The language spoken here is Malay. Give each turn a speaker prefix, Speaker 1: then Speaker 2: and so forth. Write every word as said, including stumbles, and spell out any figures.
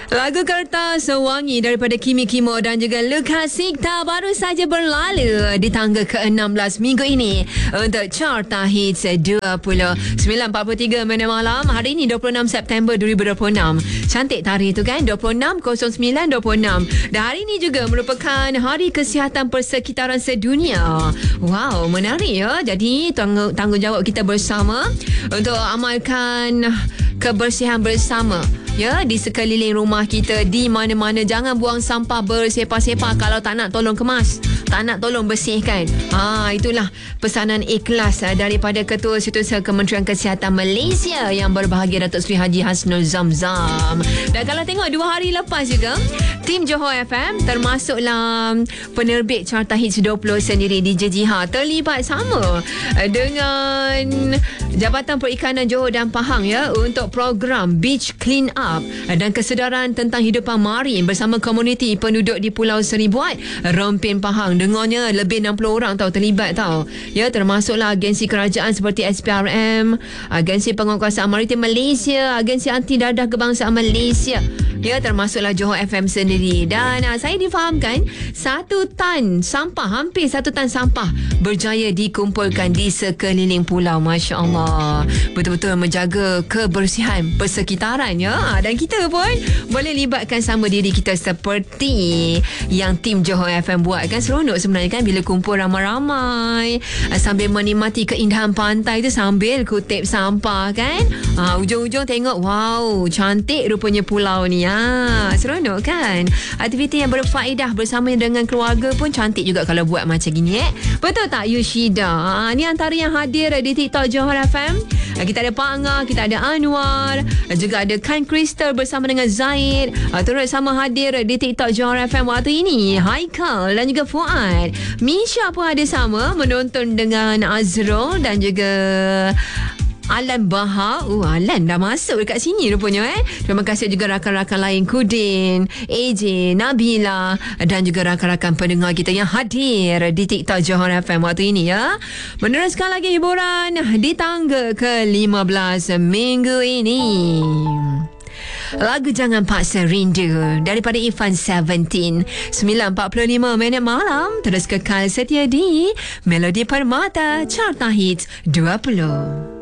Speaker 1: Lagu Kertas Wangi daripada Kimi Kimo dan juga Lukas Sikta baru saja berlalu di tangga ke enam belas minggu ini untuk Carta Hits dua puluh sembilan empat puluh tiga minit malam. Hari ini dua puluh enam September dua ribu dua puluh enam. Cantik tarikh tu kan, dua puluh enam kosong sembilan dua puluh enam. Dan hari ini juga merupakan Hari Kesihatan Persekitaran Sedunia. Wow, menarik ya. Jadi tanggung, tanggungjawab kita bersama untuk amalkan kebersihan bersama ya di sekeliling rumah kita, di mana-mana. Jangan buang sampah bersepah-sepah kalau tak nak tolong kemas, tak nak tolong bersihkan. Ha, itulah pesanan ikhlas daripada Ketua Setiausaha Kementerian Kesihatan Malaysia yang berbahagia, Datuk Seri Haji Hasnul Zamzam. Dan kalau tengok dua hari lepas juga, tim Johor F M termasuklah penerbit Carta Hits dua puluh sendiri, D J Jiha, terlibat sama dengan Jabatan Perikanan Johor dan Pahang ya untuk program Beach Clean Up dan kesedaran tentang hidupan marin bersama komuniti penduduk di Pulau Seribuat, Rompin Pahang. Dengarnya lebih enam puluh orang tahu terlibat tahu. Ya, termasuklah agensi kerajaan seperti S P R M, Agensi Penguatkuasaan Maritim Malaysia, Agensi Anti Dadah Kebangsaan Malaysia. Ya, termasuklah Johor F M sendiri. Dan uh, saya difahamkan satu tan sampah, hampir satu tan sampah berjaya dikumpulkan di sekeliling pulau. Masya Allah, betul-betul menjaga kebersihan persekitaran ya. Dan kita pun boleh libatkan sama diri kita seperti yang tim Johor F M buat kan. Seronok sebenarnya kan bila kumpul ramai-ramai sambil menikmati keindahan pantai tu sambil kutip sampah kan. Ha, ujung-ujung tengok wow, cantik rupanya pulau ni ya. Seronok kan. Aktiviti yang berfaedah bersama dengan keluarga pun cantik juga kalau buat macam gini eh. Betul tak Yushida? Ha, ni antara yang hadir di TikTok Johor F M. Kita ada Pak Angah, kita ada Anwar, juga ada Kan Crystal bersama dengan Zaid. Terus sama hadir di TikTok Johor F M waktu ini Haikal dan juga Fuad. Misha pun ada sama menonton dengan Azrul dan juga Alan Bahar. Oh, Alan dah masuk dekat sini rupanya eh. Terima kasih juga rakan-rakan lain, Kudin, A J, Nabila dan juga rakan-rakan pendengar kita yang hadir di TikTok Johor F M waktu ini ya. Meneruskan lagi hiburan di tangga ke lima belas minggu ini. Lagu Jangan Paksa Rindu daripada Ifan Seventeen. Sembilan empat puluh lima minit malam. Terus kekal setia di Melodi Permata Carta Hits dua puluh.